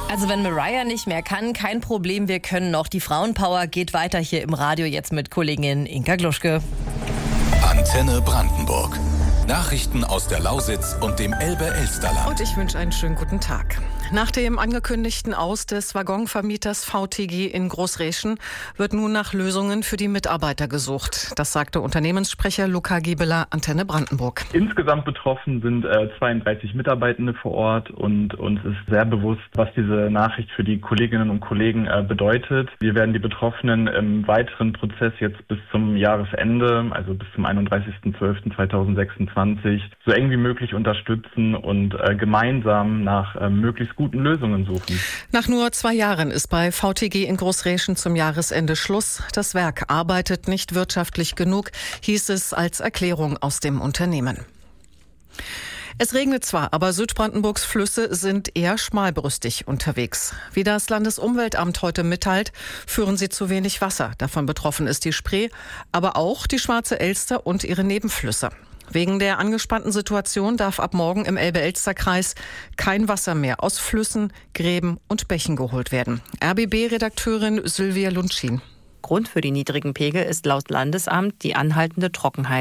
Also wenn Mariah nicht mehr kann, kein Problem, wir können noch. Die Frauenpower geht weiter hier im Radio, jetzt mit Kollegin Inka Gluschke. Antenne Brandenburg. Nachrichten aus der Lausitz und dem Elbe-Elsterland. Und ich wünsche einen schönen guten Tag. Nach dem angekündigten Aus des Waggonvermieters VTG in Großreschen wird nun nach Lösungen für die Mitarbeiter gesucht. Das sagte Unternehmenssprecher Luca Giebeler, Antenne Brandenburg. Insgesamt betroffen sind 32 Mitarbeitende vor Ort und uns ist sehr bewusst, was diese Nachricht für die Kolleginnen und Kollegen bedeutet. Wir werden die Betroffenen im weiteren Prozess jetzt bis zum Jahresende, also bis zum 31.12.2026, so eng wie möglich unterstützen und gemeinsam nach möglichst guten Lösungen suchen. Nach nur 2 Jahren ist bei VTG in Großreschen zum Jahresende Schluss. Das Werk arbeitet nicht wirtschaftlich genug, hieß es als Erklärung aus dem Unternehmen. Es regnet zwar, aber Südbrandenburgs Flüsse sind eher schmalbrüstig unterwegs. Wie das Landesumweltamt heute mitteilt, führen sie zu wenig Wasser. Davon betroffen ist die Spree, aber auch die Schwarze Elster und ihre Nebenflüsse. Wegen der angespannten Situation darf ab morgen im Elbe-Elster-Kreis kein Wasser mehr aus Flüssen, Gräben und Bächen geholt werden. RBB-Redakteurin Sylvia Lundschin. Grund für die niedrigen Pegel ist laut Landesamt die anhaltende Trockenheit.